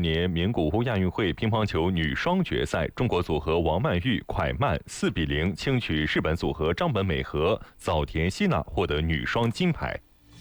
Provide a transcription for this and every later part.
年名古屋亚运会乒乓球女双决赛，中国组合王曼玉、蒯曼4-0轻取日本组合张本美和、早田希娜，获得女双金牌。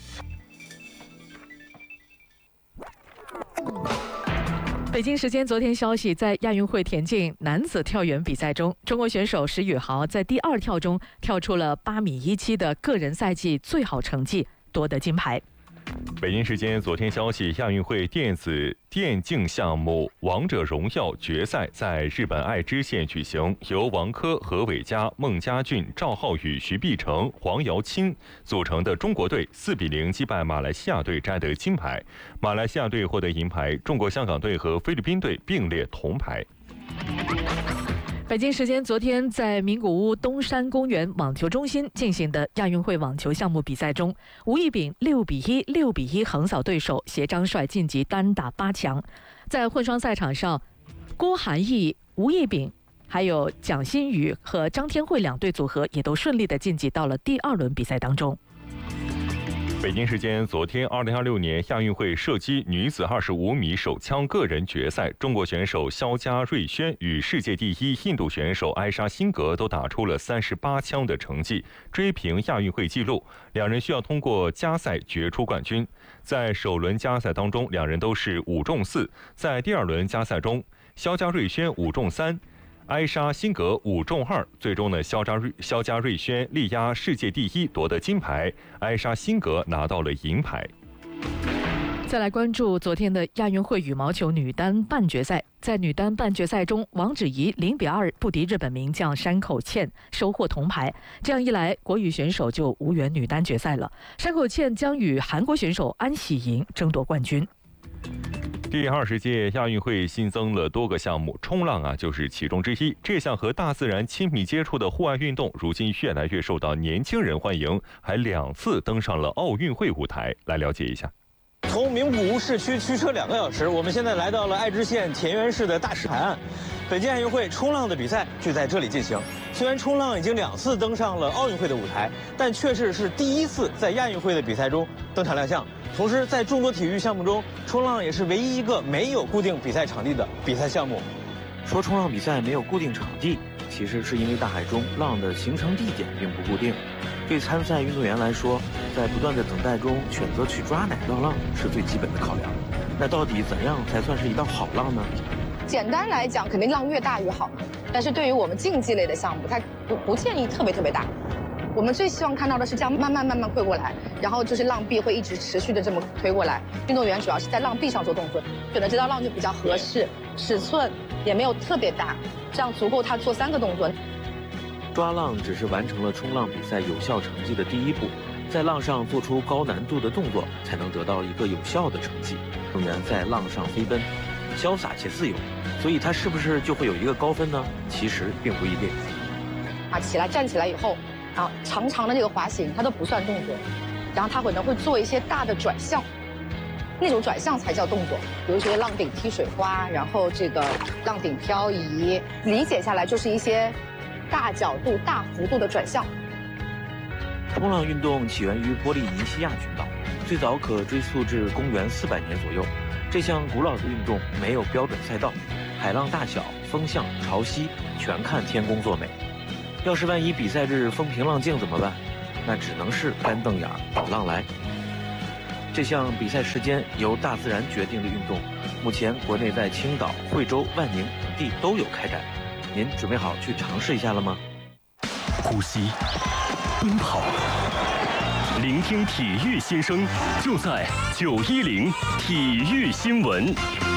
北京时间昨天消息，在亚运会田径男子跳远比赛中，中国选手石宇豪在第2跳中跳出了8.17米的个人赛季最好成绩，夺得金牌。 北京时间昨天消息，亚运会电子电竞项目王者荣耀决赛在日本爱知县举行，由王珂、何伟嘉、孟家俊、赵浩宇、徐碧城、黄瑶钦组成的中国队4-0击败马来西亚队，摘得金牌。马来西亚队获得银牌，中国香港队和菲律宾队并列铜牌。 北京时间昨天，在名古屋东山公园网球中心进行的亚运会网球项目比赛中，吴亦丙6-1、6-1横扫对手，携张帅晋级单打8强。在混双赛场上，郭涵逸、吴亦丙还有蒋欣宇和张天惠2对组合也都顺利的晋级到了第2轮比赛当中。 北京时间昨天，2026年亚运会射击女子25米手枪个人决赛，中国选手肖佳瑞轩与世界第1印度选手埃莎辛格都打出了38枪的成绩，追平亚运会纪录。两人需要通过加赛决出冠军。在首轮加赛当中，两人都是5中4。在第2轮加赛中，肖佳瑞轩5中3。埃莎辛格5中2，最终呢，肖佳瑞轩力压世界第1夺得金牌，埃莎辛格拿到了银牌。 再来关注昨天的亚运会羽毛球女单半决赛，在女单半决赛中，王芷怡0-2不敌日本名将山口茜，收获铜牌。这样一来，国羽选手就无缘女单决赛了。山口茜将与韩国选手安喜莹争夺冠军。 第20届亚运会新增了多个项目，冲浪就是其中之一。这项和大自然亲密接触的户外运动，如今越来越受到年轻人欢迎，还2次登上了奥运会舞台。来了解一下。 从名古屋市区驱车2个小时，我们现在来到了爱知县田园市的大石海岸。本届亚运会冲浪的比赛就在这里进行。虽然冲浪已经2次登上了奥运会的舞台，但却是第1次在亚运会的比赛中登场亮相。同时，在众多体育项目中，冲浪也是唯一一个没有固定比赛场地的比赛项目。 说冲浪比赛没有固定场地，其实是因为大海中浪的形成地点并不固定。对参赛运动员来说，在不断的等待中选择去抓哪道浪是最基本的考量。那到底怎样才算是一道好浪呢？ 简单来讲，肯定浪越大越好。但是对于我们竞技类的项目，它不建议特别大。我们最希望看到的是这样慢慢推过来，然后就是浪壁会一直持续的这么推过来。运动员主要是在浪壁上做动作，选的这道浪就比较合适，尺寸也没有特别大，这样足够他做3个动作。 抓浪只是完成了冲浪比赛有效成绩的第1步，在浪上做出高难度的动作，才能得到一个有效的成绩。运动员在浪上飞奔，潇洒且自由，所以他是不是就会有一个高分呢？其实并不一定。 站起来以后，然后长的这个滑行它都不算动作，然后他可能会做一些大的转向，那种转向才叫动作，比如说浪顶踢水花，然后这个浪顶漂移，理解下来就是一些大角度、大幅度的转向。 冲浪运动起源于波利尼西亚群岛，最早可追溯至公元400年左右。这项古老的运动没有标准赛道，海浪大小、风向、潮汐全看天公作美。要是万一比赛日风平浪静怎么办？那只能是干瞪眼等浪来。这项比赛时间由大自然决定的运动，目前国内在青岛、惠州、万宁等地都有开展。您准备好去尝试一下了吗？ 呼吸，奔跑，聆听体育新声，就在910体育新闻。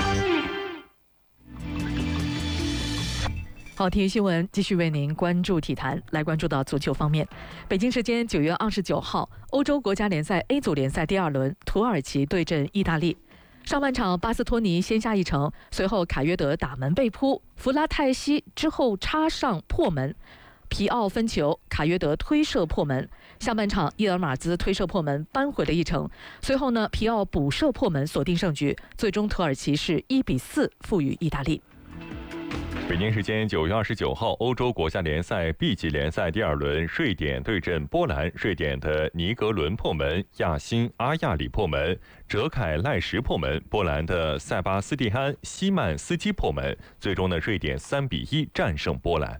好，体育新闻继续为您关注体坛。来关注到足球方面，北京时间9月29号，欧洲国家联赛 A 组联赛第2轮，土耳其对阵意大利。上半场巴斯托尼先下一城，随后卡约德打门被扑，弗拉泰西之后插上破门，皮奥分球，卡约德推射破门。下半场伊尔马兹推射破门，扳回了一城。随后呢，皮奥补射破门，锁定胜局。最终土耳其是1-4负于意大利。 北京时间9月29号，欧洲国家联赛 B 级联赛第2轮，瑞典对阵波兰，瑞典的尼格伦破门，亚辛阿亚里破门，哲凯赖什破门，波兰的塞巴斯蒂安西曼斯基破门，最终呢，瑞典3比1战胜波兰。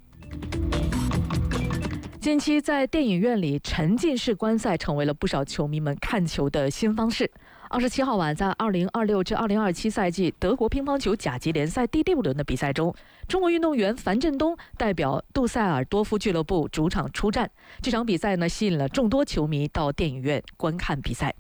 近期在电影院里沉浸式观赛成为了不少球迷们看球的新方式。27号晚，在2026至2027赛季德国乒乓球甲级联赛第6轮的比赛中，中国运动员樊振东代表杜塞尔多夫俱乐部主场出战。这场比赛呢，吸引了众多球迷到电影院观看比赛。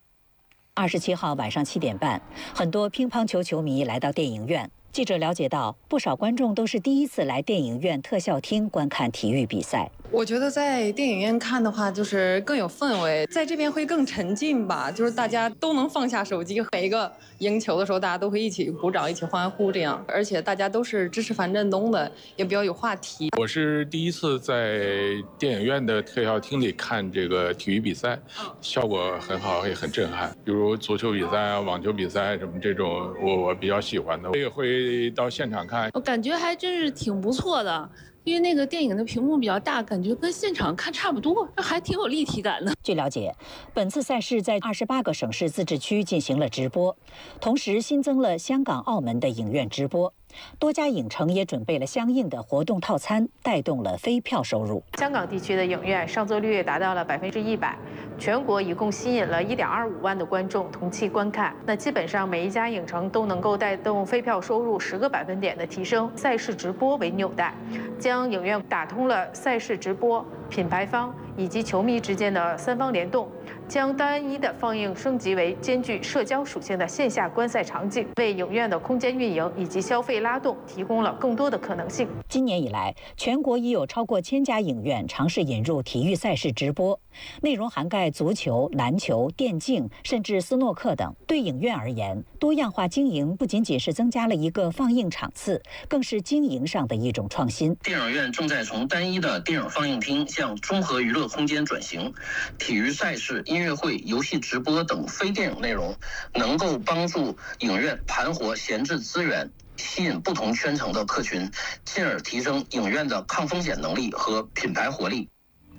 27号晚上7点半，很多乒乓球球迷来到电影院。记者了解到，不少观众都是第一次来电影院特效厅观看体育比赛。 我觉得在电影院看的话，就是更有氛围，在这边会更沉浸吧，就是大家都能放下手机，每一个赢球的时候，大家都会一起鼓掌、一起欢呼这样，而且大家都是支持樊振东的，也比较有话题。 我是第一次在电影院的特效厅里看这个体育比赛，效果很好，也很震撼。比如足球比赛啊、网球比赛什么这种，我比较喜欢的，我也会到现场看。 我感觉还真是挺不错的。因为那个电影的屏幕比较大，感觉跟现场看差不多，还挺有立体感的。 据了解，本次赛事在28个省市自治区进行了直播，同时新增了香港、澳门的影院直播。多家影城也准备了相应的活动套餐，带动了非票收入。 香港地区的影院上座率达到了100%，全国一共吸引了1.25万的观众同期观看。那基本上每一家影城都能够带动非票收入10个百分点的提升。赛事直播为纽带，将影院打通了赛事直播、品牌方以及球迷之间的3方联动，将单一的放映升级为兼具社交属性的线下观赛场景，为影院的空间运营以及消费拉动提供了更多的可能性。 今年以来，全国已有超过1000家影院尝试引入体育赛事直播，内容涵盖足球、篮球、电竞，甚至斯诺克等。对影院而言，多样化经营不仅仅是增加了一个放映场次，更是经营上的一种创新。 电影院正在从单一的电影放映厅向综合娱乐空间转型，体育赛事、音乐会、游戏直播等非电影内容能够帮助影院盘活闲置资源，吸引不同圈层的客群，进而提升影院的抗风险能力和品牌活力。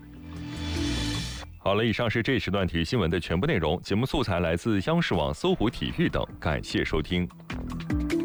好了，以上是这时段体育新闻的全部内容。节目素材来自央视网、搜狐体育等，感谢收听。